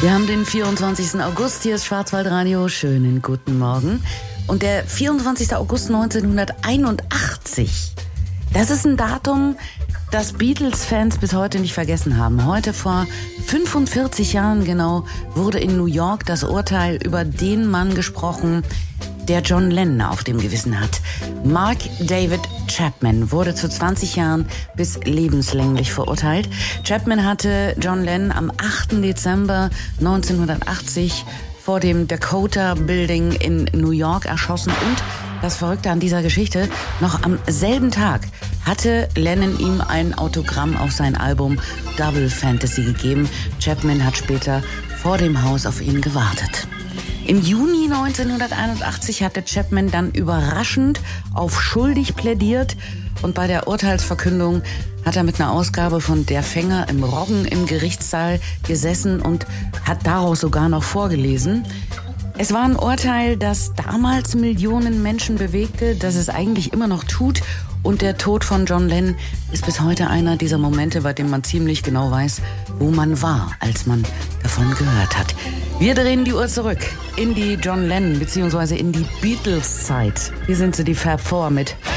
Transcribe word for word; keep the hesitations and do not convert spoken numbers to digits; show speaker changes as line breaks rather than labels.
Wir haben den vierundzwanzigsten August, hier ist Schwarzwaldradio, schönen guten Morgen. Und der vierundzwanzigsten August neunzehnhunderteinundachtzig, das ist ein Datum, das Beatles-Fans bis heute nicht vergessen haben. Heute vor fünfundvierzig Jahren genau wurde in New York das Urteil über den Mann gesprochen, der John Lennon auf dem Gewissen hat. Mark David Chapman wurde zu zwanzig Jahren bis lebenslänglich verurteilt. Chapman hatte John Lennon am achten Dezember neunzehnhundertachtzig vor dem Dakota Building in New York erschossen. Und das Verrückte an dieser Geschichte, noch am selben Tag hatte Lennon ihm ein Autogramm auf sein Album Double Fantasy gegeben. Chapman hat später vor dem Haus auf ihn gewartet. Im Juni neunzehnhunderteinundachtzig hatte Chapman dann überraschend auf schuldig plädiert und bei der Urteilsverkündung hat er mit einer Ausgabe von Der Fänger im Roggen im Gerichtssaal gesessen und hat daraus sogar noch vorgelesen. Es war ein Urteil, das damals Millionen Menschen bewegte, das es eigentlich immer noch tut. Und der Tod von John Lennon ist bis heute einer dieser Momente, bei dem man ziemlich genau weiß, wo man war, als man davon gehört hat. Wir drehen die Uhr zurück in die John Lennon bzw. in die Beatles-Zeit. Hier sind sie, die Fab Four mit